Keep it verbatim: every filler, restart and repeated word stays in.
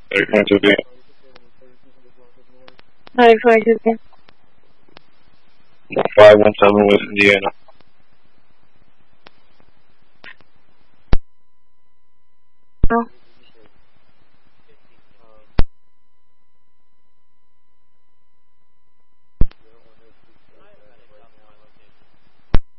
They're going to be ninety-five fifty. five one seven West Indiana. Oh.